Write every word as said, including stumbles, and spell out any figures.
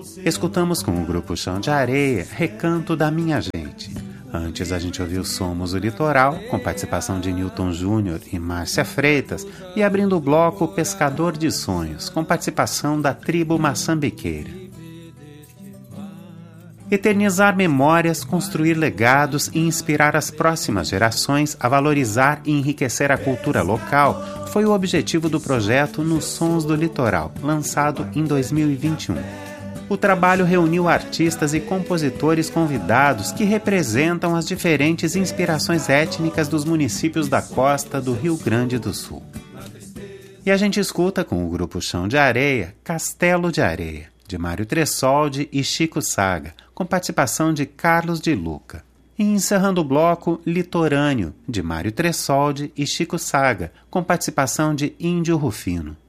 Escutamos com o grupo Chão de Areia, Recanto da Minha Gente. Antes a gente ouviu Somos o Litoral, com participação de Newton Júnior e Márcia Freitas, e abrindo o bloco Pescador de Sonhos, com participação da tribo maçambiqueira. Eternizar memórias, construir legados e inspirar as próximas gerações a valorizar e enriquecer a cultura local foi o objetivo do projeto Nos Sons do Litoral, lançado em dois mil e vinte e um. O trabalho reuniu artistas e compositores convidados que representam as diferentes inspirações étnicas dos municípios da costa do Rio Grande do Sul. E a gente escuta com o grupo Chão de Areia, Castelo de Areia, de Mário Tressoldi e Chico Saga, com participação de Carlos de Luca. E encerrando o bloco, Litorâneo, de Mário Tressoldi e Chico Saga, com participação de Índio Rufino.